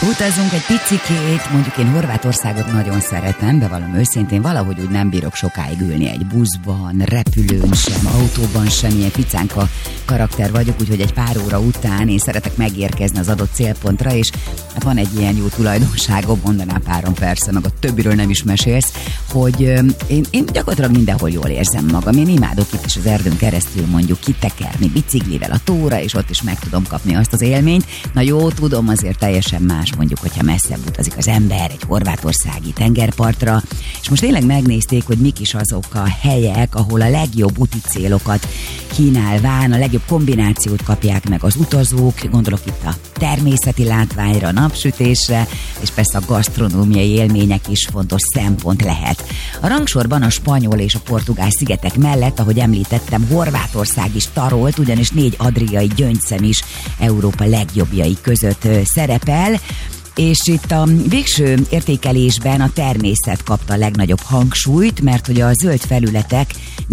Utazunk egy picikét, mondjuk én Horvátországot nagyon szeretem, bevallom őszintén, valahogy úgy nem bírok sokáig ülni egy buszban, repülőn sem, autóban sem, ilyen picánka karakter vagyok, úgyhogy egy pár óra után én szeretek megérkezni az adott célpontra, és hát van egy ilyen jó tulajdonságom, mondanám párom persze, meg a többiről nem is mesélsz, hogy én gyakorlatilag mindenhol jól érzem magam. Én imádok itt is az erdőn keresztül mondjuk kitekerni biciklivel a tóra, és ott is meg tudom kapni azt az élményt. Na jó, tudom, azért teljesen más mondjuk, hogyha messzebb utazik az ember egy horvátországi tengerpartra, és most tényleg megnézték, hogy mik is azok a helyek, ahol a legjobb úti célokat kínálván, a legjobb kombinációt kapják meg az utazók, gondolok itt a természeti látványra, a napsütésre, és persze a gasztronómiai élmények is fontos szempont lehet. A rangsorban a spanyol és a portugál szigetek mellett, ahogy említettem, Horvátország is tarolt, ugyanis 4 adriai gyöngyszem is Európa legjobbjai között szerepel, és itt a végső értékelésben a természet kapta a legnagyobb hangsúlyt, mert hogy a zöld felületek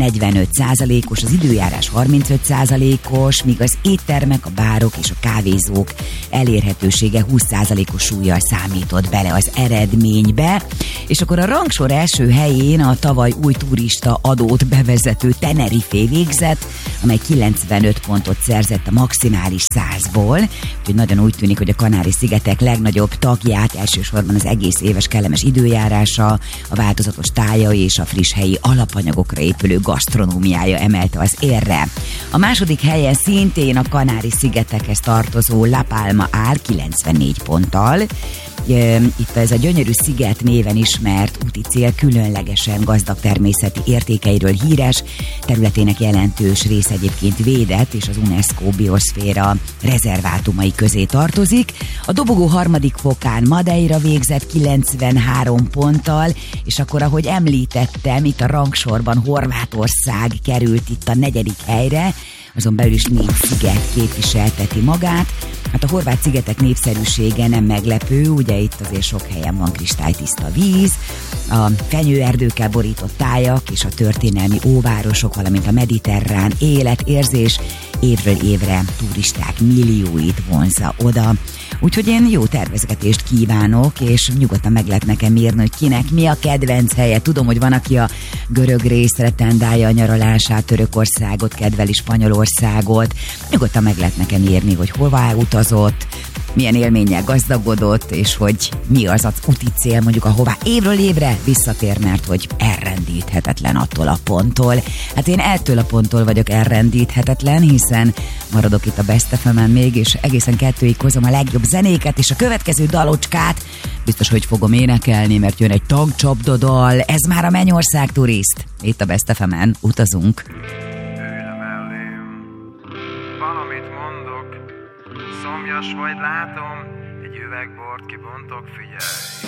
45%-os, az időjárás 35%-os, míg az éttermek, a bárok és a kávézók elérhetősége 20%-os súllyal számított bele az eredménybe. És akkor a rangsor első helyén a tavaly új turista adót bevezető Tenerife végzett, amely 95 pontot szerzett a maximális 100-ból, úgyhogy nagyon úgy tűnik, hogy a Kanári-szigetek legnagyobb tagját elsősorban az egész éves kellemes időjárása, a változatos tája és a friss helyi alapanyagokra épülő gasztronómiája emelte az érre. A második helyen szintén a Kanári-szigetekhez tartozó La Palma áll 94 ponttal. Itt ez a gyönyörű sziget néven ismert úti cél különlegesen gazdag természeti értékeiről híres, területének jelentős rész egyébként védett, és az UNESCO bioszféra rezervátumai közé tartozik. A dobogó harmadik fokán Madeira végzett 93 ponttal, és akkor, ahogy említettem, itt a rangsorban Horvátország került itt a 4. helyre, azon belül is 4 sziget képviselteti magát. Hát a horvát szigetek népszerűsége nem meglepő, ugye itt azért sok helyen van kristálytiszta víz, a fenyőerdőkkel borított tájak és a történelmi óvárosok, valamint a mediterrán életérzés évről évre turisták millióit vonzza oda. Úgyhogy én jó tervezgetést kívánok, és nyugodtan meg lehet nekem írni, hogy kinek mi a kedvenc helye. Tudom, hogy van, aki a görög részre tendálja a nyaralását, Törökországot kedveli, Spanyolországot. Nyugodtan meg lehet nekem írni, hogy hová utazott, milyen élménnyel gazdagodott, és hogy mi az az úti cél, mondjuk ahová évről évre visszatér, mert hogy elrendíthetetlen attól a ponttól. Hát én ettől a ponttól vagyok elrendíthetetlen, hiszen maradok itt a Best FM-en még, és egészen 2-ig hozom a legjobb zenéket, és a következő dalocskát biztos, hogy fogom énekelni, mert jön egy tankcsapda dal, ez már a Mennyország Turiszt. Itt a Best FM-en utazunk. Valamit mondok, szomjas vagy látom, egy üveg bort kibontok, figyelj!